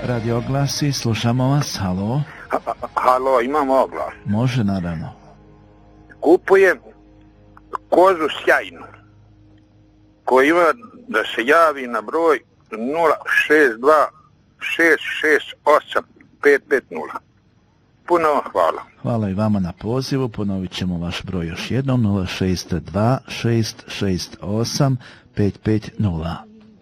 Radio Oglasi, slušamo vas, halo. Halo, imam oglas. Može, naravno. Kupujem kozu sjajnu, koji ima da se javi na broj 062 668 550. Puno hvala. Hvala i vama na pozivu, ponovit ćemo vaš broj još jednom, 062 668 550.